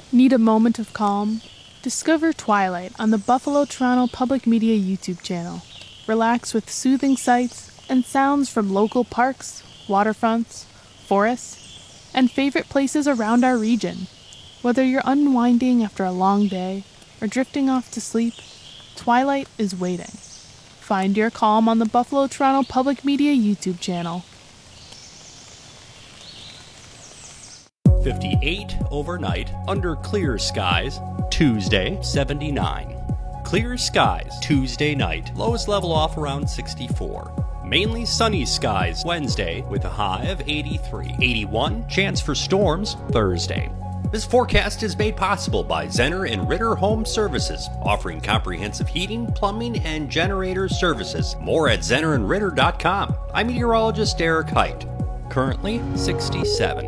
Need a moment of calm? Discover Twilight on the Buffalo Toronto Public Media YouTube channel. Relax with soothing sights and sounds from local parks, waterfronts, forests, and favorite places around our region. Whether you're unwinding after a long day or drifting off to sleep, Twilight is waiting. Find your calm on the Buffalo Toronto Public Media YouTube channel. 58 overnight under clear skies. Tuesday, 79. Clear skies Tuesday night. Lowest level off around 64. Mainly sunny skies Wednesday with a high of 83. 81. Chance for storms Thursday. This forecast is made possible by Zenner and Ritter Home Services, offering comprehensive heating, plumbing, and generator services. More at zennerandritter.com. I'm meteorologist Eric Height. Currently 67.